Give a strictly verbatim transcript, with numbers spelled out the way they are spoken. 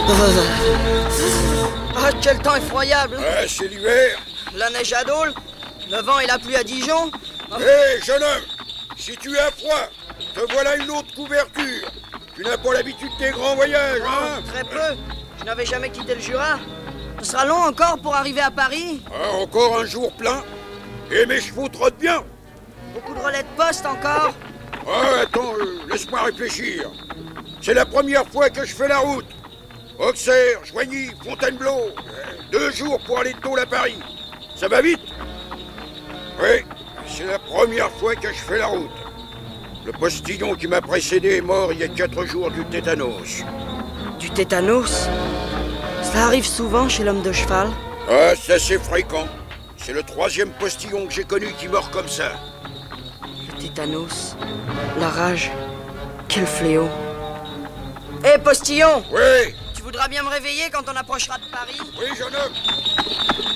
Ah, quel temps effroyable! Ouais, c'est l'hiver. La neige à Dole, le vent et la pluie à Dijon. Hé, hey, jeune homme, si tu as froid, te voilà une autre couverture. Tu n'as pas l'habitude des grands voyages, hein? Très peu. Je n'avais jamais quitté le Jura. Ce sera long encore pour arriver à Paris. Ah, encore un jour plein. Et mes chevaux trottent bien. Beaucoup de relais de poste encore. Ah, attends, euh, laisse-moi réfléchir. C'est la première fois que je fais la route. Auxerre, Joigny, Fontainebleau. Euh, deux jours pour aller de Dole à Paris. Ça va vite? Oui, c'est la première fois que je fais la route. Le postillon qui m'a précédé est mort il y a quatre jours du tétanos. Du tétanos? Ça arrive souvent chez l'homme de cheval? Ah, c'est assez fréquent. C'est le troisième postillon que j'ai connu qui meurt comme ça. Le tétanos, la rage, quel fléau. Hé, hey, postillon! Oui? Tu voudras bien me réveiller quand on approchera de Paris? Oui, jeune homme.